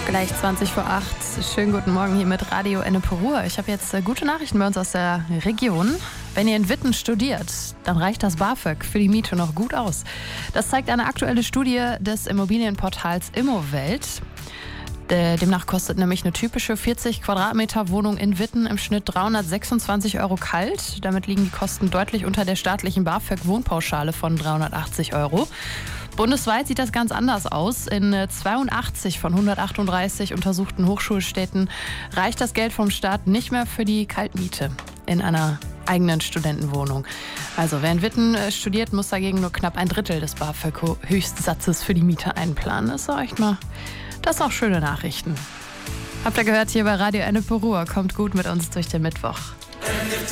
Gleich 20 vor 8. Schönen guten Morgen hier mit Radio Ennepe Ruhr. Ich habe jetzt gute Nachrichten bei uns aus der Region. Wenn ihr in Witten studiert, dann reicht das BAföG für die Miete noch gut aus. Das zeigt eine aktuelle Studie des Immobilienportals Immowelt. Demnach kostet nämlich eine typische 40 Quadratmeter Wohnung in Witten im Schnitt 326 € kalt. Damit liegen die Kosten deutlich unter der staatlichen BAföG-Wohnpauschale von 380 €. Bundesweit sieht das ganz anders aus. In 82 von 138 untersuchten Hochschulstädten reicht das Geld vom Staat nicht mehr für die Kaltmiete in einer eigenen Studentenwohnung. Also wer in Witten studiert, muss dagegen nur knapp ein Drittel des BAföG-Höchstsatzes für die Miete einplanen. Das ist doch echt mal, das sind auch schöne Nachrichten. Habt ihr gehört hier bei Radio Ennepe Ruhr. Kommt gut mit uns durch den Mittwoch.